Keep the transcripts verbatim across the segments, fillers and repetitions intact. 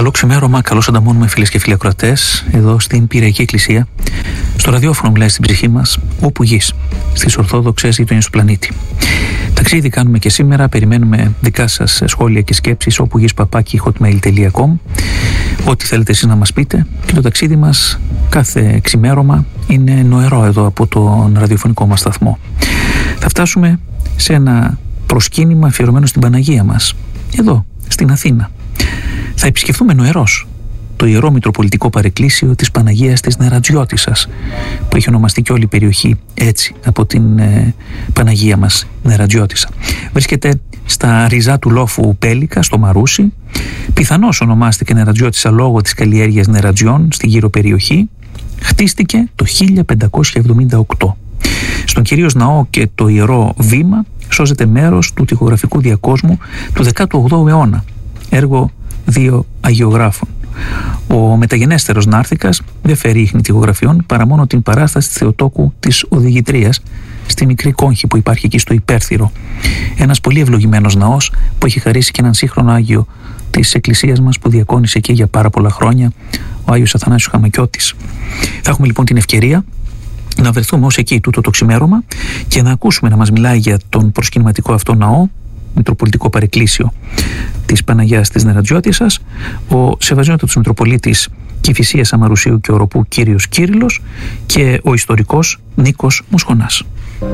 Καλό ξημέρωμα, καλώς ανταμώνουμε φίλες και φίλοι ακροατές, εδώ στην Πυριακή Εκκλησία, στο ραδιόφωνο μιλάει στην ψυχή μας, όπου γης, στις Ορθόδοξες γειτονιές του πλανήτη. Ταξίδι κάνουμε και σήμερα, περιμένουμε δικά σας σχόλια και σκέψεις, όπου γης παπάκι hotmail τελεία com, ό,τι θέλετε εσείς να μας πείτε, και το ταξίδι μας κάθε ξημέρωμα είναι νοερό εδώ από τον ραδιοφωνικό μας σταθμό. Θα φτάσουμε σε ένα προσκύνημα αφιερωμένο στην Παναγία μας, εδώ, στην Αθήνα. Θα επισκεφθούμε νοερός το Ιερό Μητροπολιτικό Παρεκκλήσιο της Παναγίας της Νερατζιώτισσας, που έχει ονομαστεί και όλη η περιοχή έτσι από την ε, Παναγία μας Νερατζιώτισσα. Βρίσκεται στα ριζά του λόφου Πέλικα, στο Μαρούσι. Πιθανώς ονομάστηκε Νερατζιώτισσα λόγω της καλλιέργειας νερατζιών στη γύρω περιοχή. Χτίστηκε το χίλια πεντακόσια εβδομήντα οκτώ. Στον κυρίως ναό και το ιερό βήμα σώζεται μέρος του τοιχογραφικού διακόσμου του δέκατου όγδοου αιώνα, έργο δύο αγιογράφων. Ο μεταγενέστερος νάρθικας δεν φέρει ίχνη τοιχογραφιών παρά μόνο την παράσταση της Θεοτόκου της Οδηγητρίας στη μικρή κόγχη που υπάρχει εκεί στο Υπέρθυρο. Ένας πολύ ευλογημένος ναός που έχει χαρίσει και έναν σύγχρονο Άγιο της Εκκλησίας μας που διακόνησε εκεί για πάρα πολλά χρόνια, ο Άγιος Αθανάσιος Χαμακιώτης. Θα έχουμε λοιπόν την ευκαιρία να βρεθούμε ως εκεί τούτο το ξημέρωμα και να ακούσουμε να μας μιλάει για τον προσκυνηματικό αυτό ναό, Μητροπολιτικό Παρεκκλήσιο της Παναγιάς της Νερατζιώτισσας, ο Σεβασιότατος Μητροπολίτης Κηφισίας, Αμαρουσίου και Οροπού κύριος Κύριλλος και ο ιστορικός Νίκος Μοσχονάς.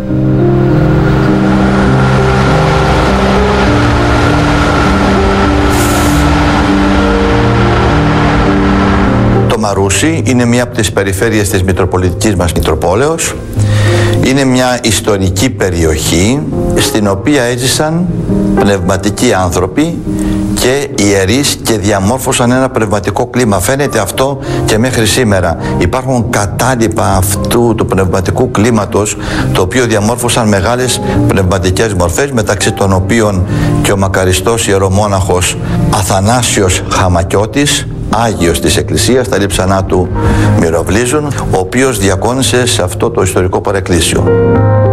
Το Μαρούσι είναι μία από τις περιφέρειες της Μητροπολιτικής μας Μητροπόλεως. Είναι μια ιστορική περιοχή στην οποία έζησαν πνευματικοί άνθρωποι και ιερείς και διαμόρφωσαν ένα πνευματικό κλίμα. Φαίνεται αυτό και μέχρι σήμερα. Υπάρχουν κατάλοιπα αυτού του πνευματικού κλίματος, το οποίο διαμόρφωσαν μεγάλες πνευματικές μορφές, μεταξύ των οποίων και ο μακαριστός ιερομόναχος Αθανάσιος Χαμακιώτης, Άγιος της Εκκλησίας, τα λείψανά του μυροβλίζουν, ο οποίος διακόνησε σε αυτό το ιστορικό παρεκκλήσιο.